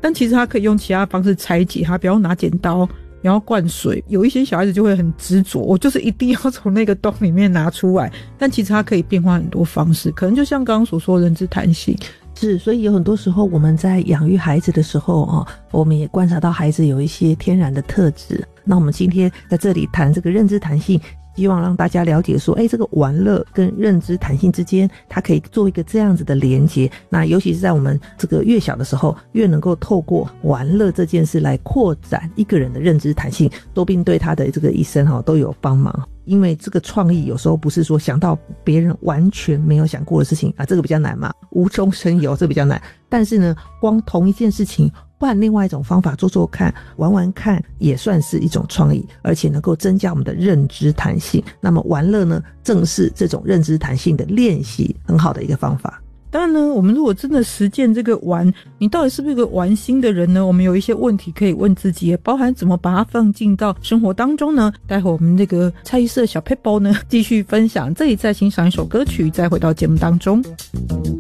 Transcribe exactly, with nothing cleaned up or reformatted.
但其实他可以用其他方式拆解它，比方拿剪刀，然后灌水。有一些小孩子就会很执着，我就是一定要从那个洞里面拿出来，但其实它可以变化很多方式，可能就像刚刚所说的认知弹性。 是，所以有很多时候我们在养育孩子的时候啊，我们也观察到孩子有一些天然的特质。那我们今天在这里谈这个认知弹性，希望让大家了解说，哎，这个玩乐跟认知弹性之间，它可以做一个这样子的连结。那尤其是在我们这个越小的时候，越能够透过玩乐这件事来扩展一个人的认知弹性，多并对他的这个一生哈都有帮忙。因为这个创意有时候不是说想到别人完全没有想过的事情啊，这个比较难嘛，无中生有，这比较难。但是呢，光同一件事情换另外一种方法做做看，玩玩看，也算是一种创意，而且能够增加我们的认知弹性。那么玩乐呢，正是这种认知弹性的练习很好的一个方法。 当然呢，我们如果真的实践这个玩，你到底是不是一个玩心的人呢？我们有一些问题可以问自己，也包含怎么把它放进到生活当中呢？待会我们这个蔡医师的小撇步呢，继续分享。这里再欣赏一首歌曲，再回到节目当中。